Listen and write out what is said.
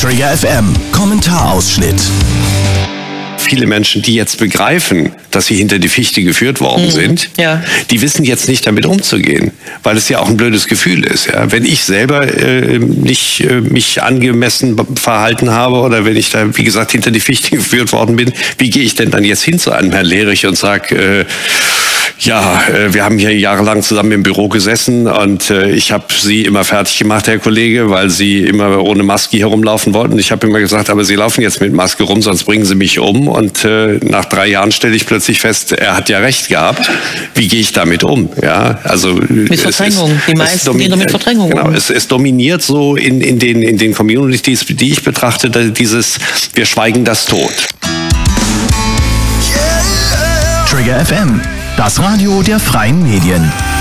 Trigger FM Kommentarausschnitt. Viele Menschen, die jetzt begreifen, dass sie hinter die Fichte geführt worden sind, die wissen jetzt nicht damit umzugehen, weil es ja auch ein blödes Gefühl ist. Ja? Wenn ich selber nicht mich angemessen verhalten habe oder wenn ich da, wie gesagt, hinter die Fichte geführt worden bin, wie gehe ich denn dann jetzt hin zu einem Herrn Lehrich und sage, wir haben hier jahrelang zusammen im Büro gesessen und ich habe Sie immer fertig gemacht, Herr Kollege, weil Sie immer ohne Maske hier rumlaufen wollten. Ich habe immer gesagt, aber Sie laufen jetzt mit Maske rum, sonst bringen Sie mich um. Und nach 3 Jahren stelle ich plötzlich fest, er hat ja recht gehabt. Wie gehe ich damit um? Ja, also mit Verdrängung. Die meisten gehen mit Verdrängung um. Genau, es dominiert so in den Communities, die ich betrachte, dieses wir schweigen das tot. Trigger FM, das Radio der freien Medien.